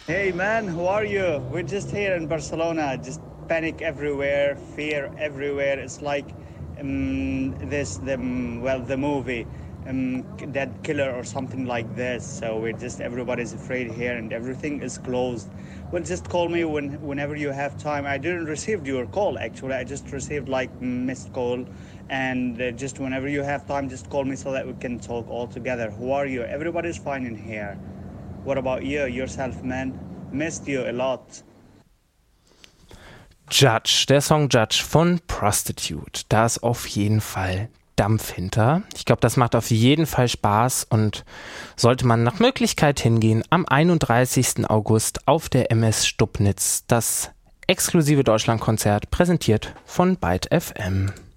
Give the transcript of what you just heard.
Hey man, how are you? We're just here in Barcelona, just panic everywhere, fear everywhere. It's like the movie, Dead Killer or something like this. So we're just, everybody's afraid here and everything is closed. Well, just call me whenever you have time. I didn't receive your call actually. I just received like missed call. And just whenever you have time, just call me so that we can talk all together. Who are you? Everybody's fine in here. What about you, yourself, man? Missed you a lot. Judge, der Song Judge von Prostitute. Da ist auf jeden Fall Dampf hinter. Ich glaube, das macht auf jeden Fall Spaß und sollte man nach Möglichkeit hingehen, am 31. August auf der MS Stubnitz das exklusive Deutschlandkonzert, präsentiert von Byte FM.